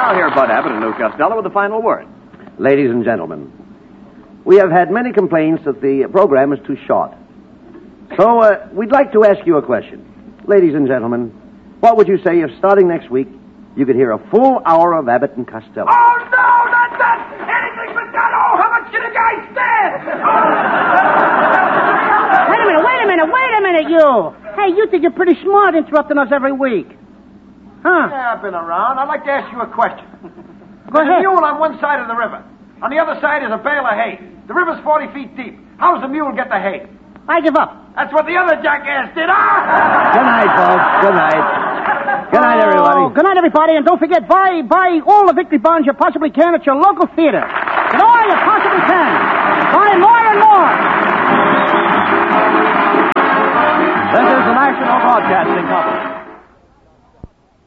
now hear Bud Abbott and Lou Costello with the final word. Ladies and gentlemen, we have had many complaints that the program is too short. So we'd like to ask you a question. Ladies and gentlemen, what would you say if starting next week you could hear a full hour of Abbott and Costello? Oh, no, not that! Anything but that! Oh, how much can a guy stand? Wait a minute, you! Hey, you think you're pretty smart interrupting us every week. Huh? Yeah, I've been around. I'd like to ask you a question. Go ahead. There's a mule on one side of the river. On the other side is a bale of hay. The river's 40 feet deep. How does the mule get the hay? I give up. That's what the other jackass did. Good night, folks. Good night. Good night, everybody. Good night, everybody. And don't forget, buy all the victory bonds you possibly can at your local theater. And all you possibly can. Buy more and more. This is the National Broadcasting Company.